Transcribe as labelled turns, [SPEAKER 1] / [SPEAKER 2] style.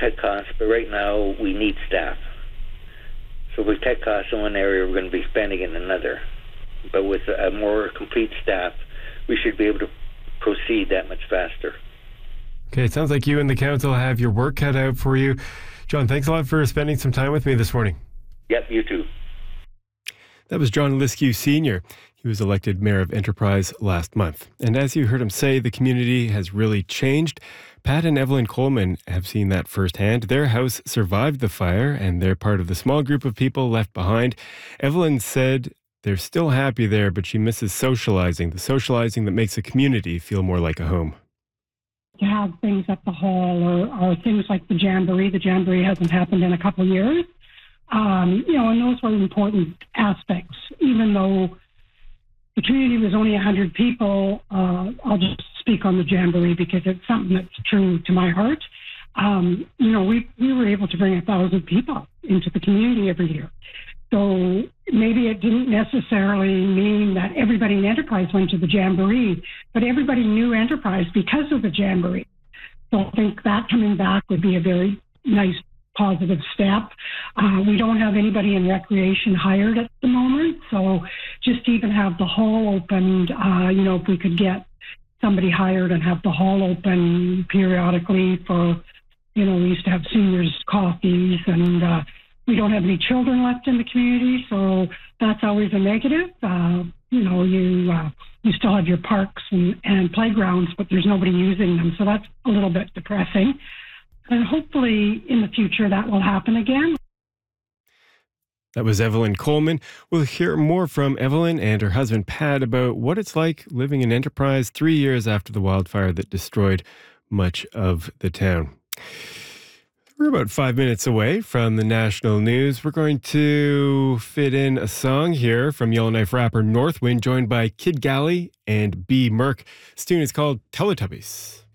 [SPEAKER 1] cut costs, but right now we need staff. So if we cut costs in one area, we're going to be spending in another. But with a more complete staff, we should be able to proceed that much faster.
[SPEAKER 2] Okay, it sounds like you and the council have your work cut out for you. John, thanks a lot for spending some time with me this morning.
[SPEAKER 1] Yep, you too.
[SPEAKER 2] That was John Liskew Sr. He was elected mayor of Enterprise last month. And as you heard him say, the community has really changed. Pat and Evelyn Coleman have seen that firsthand. Their house survived the fire, and they're part of the small group of people left behind. Evelyn said they're still happy there, but she misses socializing, the socializing that makes a community feel more like a home.
[SPEAKER 3] To have things at the hall or things like the Jamboree. The Jamboree hasn't happened in a couple of years. And those were important aspects. Even though the community was only 100 people, I'll just speak on the Jamboree because it's something that's true to my heart. We were able to bring 1,000 people into the community every year. So maybe it didn't necessarily mean that everybody in Enterprise went to the Jamboree, but everybody knew Enterprise because of the Jamboree. So I think that coming back would be a very nice positive step. We don't have anybody in recreation hired at the moment, so just to even have the hall opened, if we could get somebody hired and have the hall open periodically for, we used to have seniors coffees, and we don't have any children left in the community, so that's always a negative. You still have your parks and playgrounds, but there's nobody using them, so that's a little bit depressing. And hopefully in the future that will happen again.
[SPEAKER 2] That was Evelyn Coleman. We'll hear more from Evelyn and her husband Pat about what it's like living in Enterprise 3 years after the wildfire that destroyed much of the town. We're about 5 minutes away from the national news. We're going to fit in a song here from Yellowknife rapper Northwind, joined by Kid Galley and B. Merck. This tune is called Teletubbies.